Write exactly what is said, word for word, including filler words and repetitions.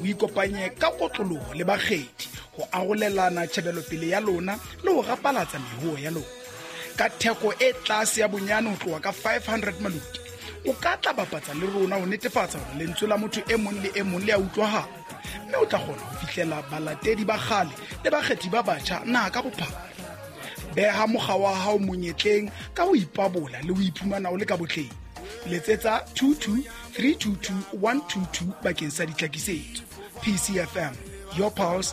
o ikopanye ka kotloloho le bakgethi ho arolelana tjhebelopele ya lona le ho rapalatsa meruo ya lona. Ka theko e tlase ya bonyane ho tloha ka five hundred maluti, o ka tla bapatsa le rona ho netefatsa hore lentswe la motho e mong le e mong le a utlwahala, mme o tla kgona ho fihlela balatedi ba kgale le bakgethi ba batjha naha ka bophara. Beha mokgwa wa hao monyetleng ka ho ipabola le ho iphumana o le ka botleng. Letsetsa two two three two two one two two bakeng sa ditlhakisetso. P C F M, your pulse,